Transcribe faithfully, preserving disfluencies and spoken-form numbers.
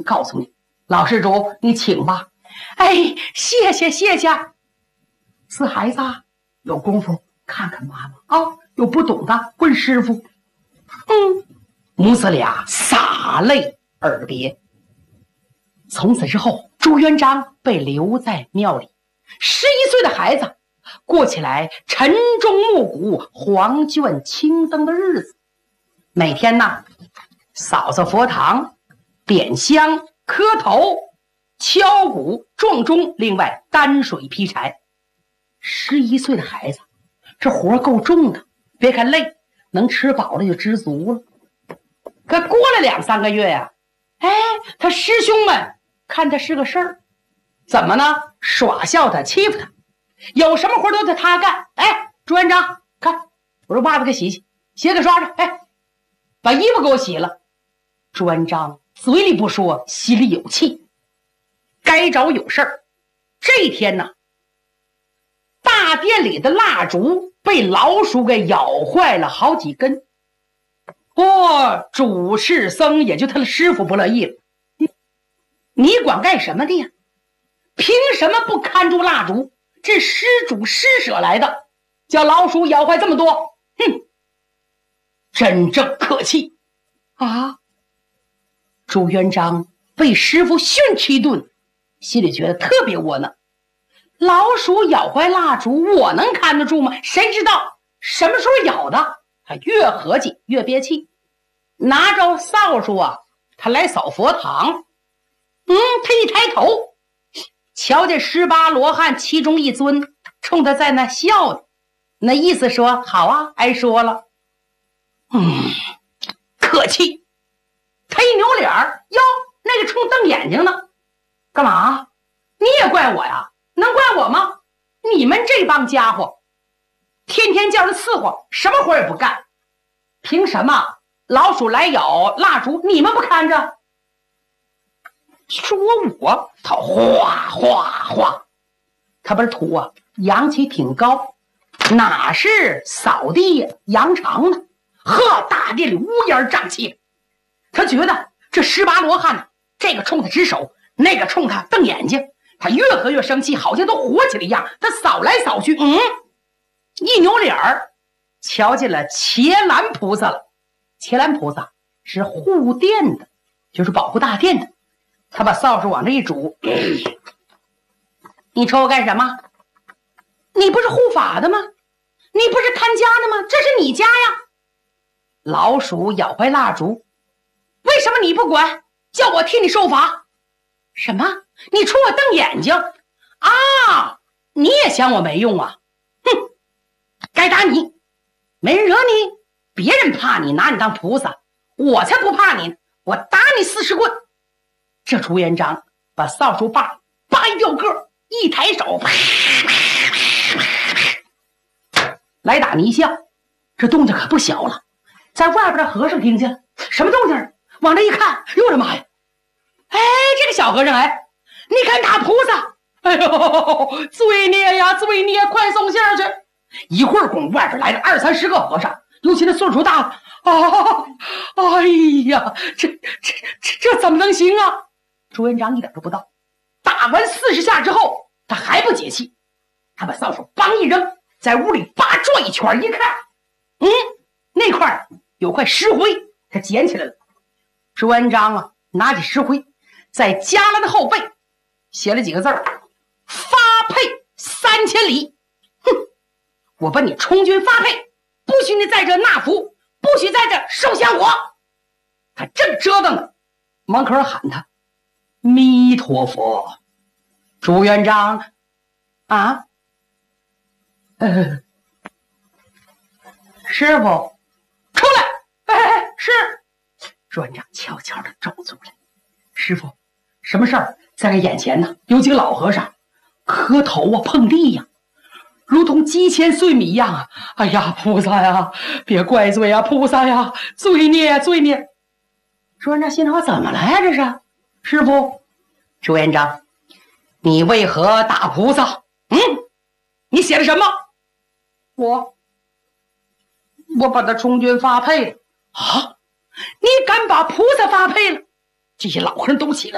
告诉你，老施主，你请吧。哎，谢谢谢谢。四孩子有功夫看看妈妈啊，有不懂的问师傅。嗯，母子俩洒泪而别。从此之后，朱元璋被留在庙里。十一岁的孩子过起来晨钟暮鼓、黄卷青灯的日子。每天呢，扫扫佛堂、点香、磕头、敲鼓、撞钟，另外担水劈柴。十一岁的孩子，这活够重的，别看累，能吃饱了就知足了。可过了两三个月呀、啊，哎，他师兄们看他是个事儿，怎么呢？耍笑他，欺负他，有什么活都得他干。哎，朱元璋，看我这袜子给洗洗，鞋给刷刷，哎，把衣服给我洗了。朱元璋嘴里不说，心里有气，该找有事儿。这一天呢，大殿里的蜡烛被老鼠给咬坏了好几根。哦，主事僧也就他的师傅不乐意了，你管干什么的呀？凭什么不看住蜡烛？这施主施舍来的，叫老鼠咬坏这么多，哼，真正可气啊！朱元璋被师傅训斥一顿，心里觉得特别窝囊。老鼠咬坏蜡烛，我能看得住吗？谁知道什么时候咬的？他越合计越憋气，拿着扫帚啊，他来扫佛堂。嗯，他一抬头，瞧见十八罗汉其中一尊冲他在那笑的，那意思说好啊，挨说了。嗯，客气。他一扭脸儿，哟，那个冲瞪眼睛呢，干嘛？你也怪我呀？能怪我吗？你们这帮家伙天天叫人伺候，什么活也不干，凭什么老鼠来咬蜡烛你们不看着？说我，他哗哗哗，他把土啊扬起挺高，哪是扫地呀，扬长呢？呵，大殿里乌烟瘴气的。他觉得这十八罗汉呢，这个冲他指手，那个冲他瞪眼睛，他越喝越生气，好像都活起来一样。他扫来扫去，嗯，一扭脸儿，瞧见了伽蓝菩萨了。伽蓝菩萨是护殿的，就是保护大殿的。他把扫帚往这一拄，你瞅我干什么？你不是护法的吗？你不是看家的吗？这是你家呀！老鼠咬坏蜡烛，为什么你不管？叫我替你受罚？什么？你冲我瞪眼睛啊？你也想我没用啊？哼，该打你，没人惹你，别人怕你，拿你当菩萨，我才不怕你，我打你四十棍。这朱元璋把扫帚把叭一掉个，一抬手，啪啪啪啪来打泥像。这动静可不小了，在外边的和尚听见什么动静，往这一看，哟我的妈呀！哎，这个小和尚，哎，你敢打菩萨？哎呦，罪孽呀，罪孽！快送信儿去！一会儿功夫，外边来了二三十个和尚，尤其那岁数大的，啊，哎呀，这这这这怎么能行啊？朱元璋一点都不到，打完四十下之后，他还不解气，他把扫帚梆一扔，在屋里扒转一圈，一看，嗯，那块有块石灰，他捡起来了。朱元璋啊，拿起石灰，在伽蓝的后背写了几个字儿：发配三千里。哼，我把你充军发配，不许你在这纳福，不许在这受香火。他正折腾呢，门口喊他弥陀佛。朱元璋啊，呃，师傅出来。哎哎，是。朱元璋悄悄地走出来。师傅，什么事儿？在这眼前呢，有几个老和尚磕头啊，碰地呀，如同鸡千岁米一样啊！哎呀，菩萨呀，别怪罪啊，菩萨呀，罪孽罪孽！朱元璋心里话，怎么了呀？这是师傅。朱元璋，你为何打菩萨？嗯，你写的什么？我我把他充军发配了。啊，你敢把菩萨发配了？这些老和尚都起来了。